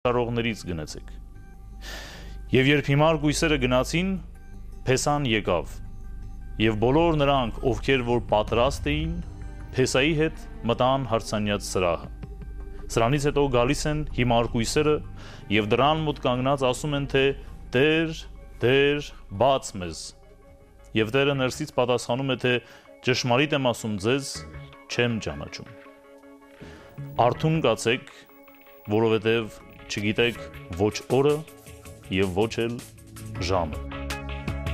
Արողներից գնացեք։ Եվ երբ հիմար գույսերը գնացին, Փեսան եկավ, եւ բոլոր նրանք, ովքեր որ պատրաստ էին, Փեսայի հետ մտան հարցանյաց սրահը։ Սրանից հետո գալիս են հիմար գույսերը եւ դրան մոտ կանգնած ասում են, թե Տեր, Տեր, բաց մեզ։ Եվ Տերը ներսից պատասխանում է, թե ճշմարիտ եմ ասում ձեզ, չեմ ճանաչում։ Արթուն կացեք, որովհետև չգիտեք ոչ օրը եւ ոչ էլ ժամը։